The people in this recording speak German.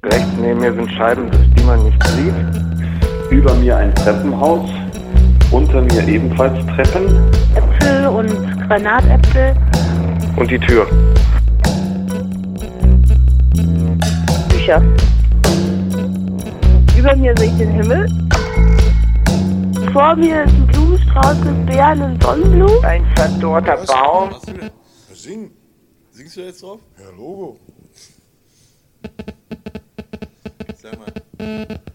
Rechts neben mir sind Scheiben, die man nicht sieht. Über mir ein Treppenhaus, unter mir ebenfalls Treppen. Äpfel und Granatäpfel. Und die Tür. Bücher. Über mir sehe ich den Himmel. Vor mir ist ein Blumenstrauß mit Beeren und Sonnenblumen. Ein verdorrter Baum. Was denn? Sing. Singst du jetzt drauf? Ja, Logo. Sag mal.